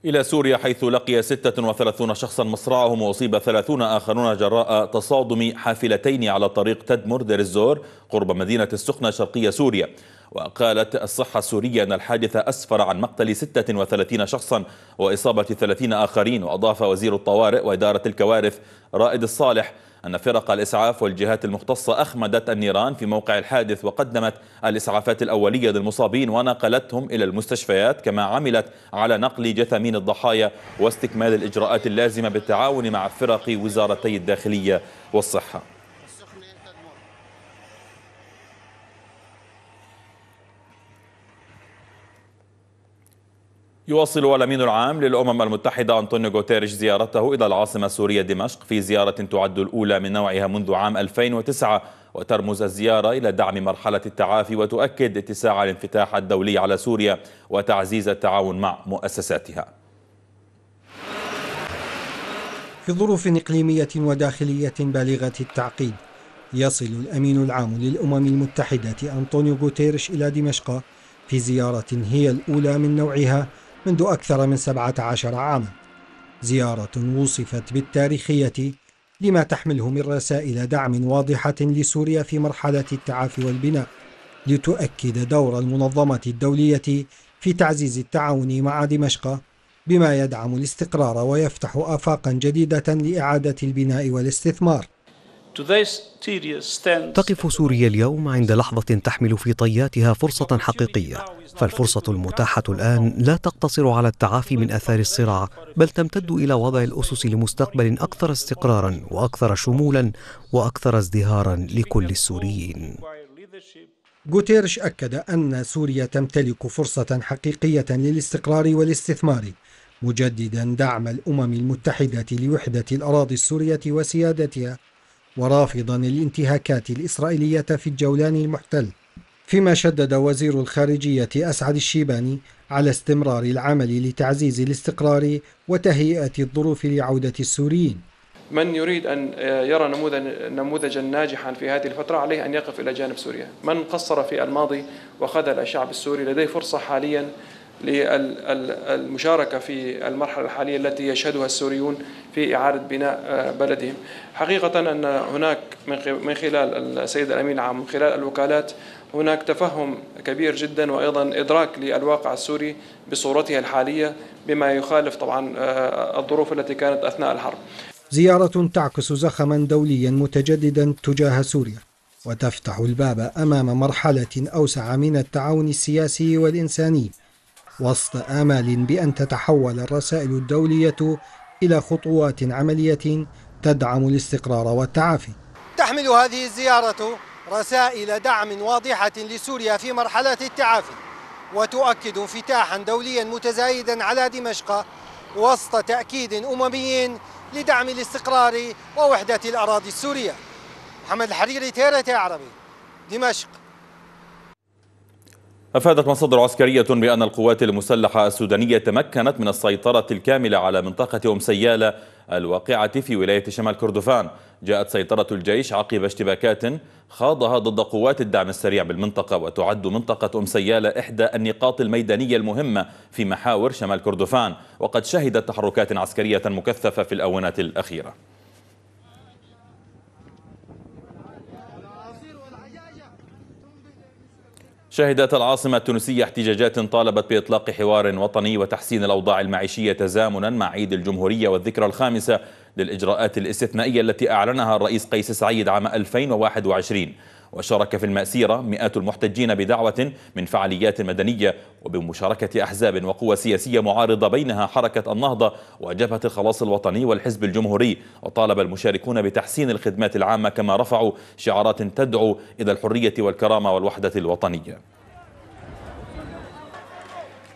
إلى سوريا، حيث لقي 36 شخصا مصرعهم وأصيب 30 آخرون جراء تصادم حافلتين على طريق تدمر دير الزور قرب مدينة السخنة شرقية سوريا. وقالت الصحة السورية أن الحادث أسفر عن مقتل 36 شخصا وإصابة 30 آخرين. وأضاف وزير الطوارئ وإدارة الكوارث رائد الصالح أن فرق الإسعاف والجهات المختصة أخمدت النيران في موقع الحادث وقدمت الإسعافات الأولية للمصابين ونقلتهم إلى المستشفيات، كما عملت على نقل جثامين الضحايا واستكمال الإجراءات اللازمة بالتعاون مع فرق وزارتي الداخلية والصحة. يواصل الأمين العام للأمم المتحدة أنطونيو غوتيريش زيارته إلى العاصمة السورية دمشق في زيارة تعد الأولى من نوعها منذ عام 2009، وترمز الزيارة إلى دعم مرحلة التعافي وتؤكد اتساع الانفتاح الدولي على سوريا وتعزيز التعاون مع مؤسساتها. في ظروف إقليمية وداخلية بالغة التعقيد، يصل الأمين العام للأمم المتحدة أنطونيو غوتيريش إلى دمشق في زيارة هي الأولى من نوعها منذ أكثر من 17 عاما، زيارة وصفت بالتاريخية لما تحمله من رسائل دعم واضحة لسوريا في مرحلة التعافي والبناء، لتؤكد دور المنظمة الدولية في تعزيز التعاون مع دمشق بما يدعم الاستقرار ويفتح آفاقا جديدة لإعادة البناء والاستثمار. تقف سوريا اليوم عند لحظة تحمل في طياتها فرصة حقيقية، فالفرصة المتاحة الآن لا تقتصر على التعافي من آثار الصراع، بل تمتد إلى وضع الأسس لمستقبل أكثر استقرارا وأكثر شمولا وأكثر ازدهارا لكل السوريين. غوتيريش أكد أن سوريا تمتلك فرصة حقيقية للاستقرار والاستثمار، مجددا دعم الأمم المتحدة لوحدة الأراضي السورية وسيادتها، ورافضا الانتهاكات الإسرائيلية في الجولان المحتل. فيما شدد وزير الخارجية أسعد الشيباني على استمرار العمل لتعزيز الاستقرار وتهيئة الظروف لعودة السوريين. من يريد أن يرى نموذجا ناجحا في هذه الفترة عليه أن يقف إلى جانب سوريا. من قصر في الماضي وخذل الشعب السوري لديه فرصة حاليا للمشاركة في المرحلة الحالية التي يشهدها السوريون في إعادة بناء بلدهم. حقيقة أن هناك من خلال السيد الأمين العام من خلال الوكالات هناك تفهم كبير جدا وأيضا إدراك للواقع السوري بصورتها الحالية بما يخالف طبعا الظروف التي كانت أثناء الحرب. زيارة تعكس زخما دوليا متجددا تجاه سوريا، وتفتح الباب أمام مرحلة أوسع من التعاون السياسي والإنساني، وسط آمال بأن تتحول الرسائل الدولية إلى خطوات عملية تدعم الاستقرار والتعافي. تحمل هذه الزيارة رسائل دعم واضحة لسوريا في مرحلة التعافي، وتؤكد انفتاحا دوليا متزايدا على دمشق وسط تأكيد أممي لدعم الاستقرار ووحدة الأراضي السورية. محمد الحريري، TRT عربي، دمشق. أفادت مصادر عسكرية بأن القوات المسلحة السودانية تمكنت من السيطرة الكاملة على منطقة أم سيالة الواقعة في ولاية شمال كردفان. جاءت سيطرة الجيش عقب اشتباكات خاضها ضد قوات الدعم السريع بالمنطقة، وتعد منطقة أم سيالة إحدى النقاط الميدانية المهمة في محاور شمال كردفان، وقد شهدت تحركات عسكرية مكثفة في الآونة الأخيرة. شهدت العاصمة التونسية احتجاجات طالبت بإطلاق حوار وطني وتحسين الأوضاع المعيشية تزامنا مع عيد الجمهورية والذكرى الخامسة للإجراءات الاستثنائية التي أعلنها الرئيس قيس سعيد عام 2021. وشارك في المأسيرة مئات المحتجين بدعوة من فعاليات مدنية وبمشاركة أحزاب وقوى سياسية معارضة، بينها حركة النهضة وجبهة الخلاص الوطني والحزب الجمهوري. وطالب المشاركون بتحسين الخدمات العامة، كما رفعوا شعارات تدعو إلى الحرية والكرامة والوحدة الوطنية.